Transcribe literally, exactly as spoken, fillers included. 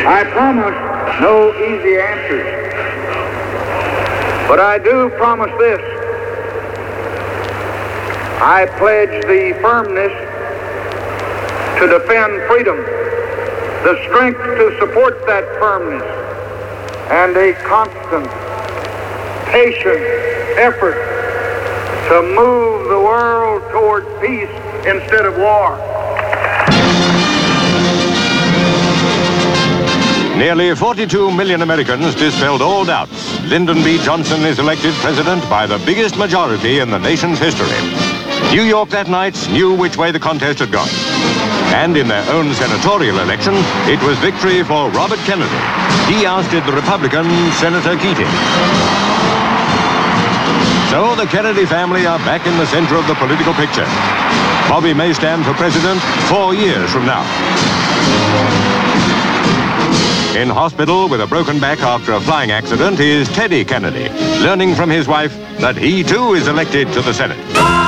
I promise no easy answers, but I do promise this. I pledge the firmness to defend freedom, the strength to support that firmness, and a constant, patient effort to move the world toward peace instead of war. Nearly forty-two million Americans dispelled all doubts. Lyndon B. Johnson is elected president by the biggest majority in the nation's history. New York that night knew which way the contest had gone. And in their own senatorial election, it was victory for Robert Kennedy. He ousted the Republican Senator Keating. So the Kennedy family are back in the center of the political picture. Bobby may stand for president four years from now. In hospital with a broken back after a flying accident is Teddy Kennedy, learning from his wife that he too is elected to the Senate.